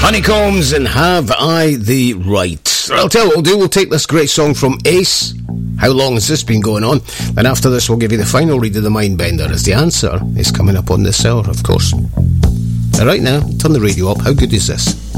Honeycombs and Have I the Right. I'll tell you what we'll do. We'll take this great song from Ace. How long has this been going on? And after this, we'll give you the final read of the Mindbender, as the answer is coming up on this hour, of course. All right now, turn the radio up. How good is this?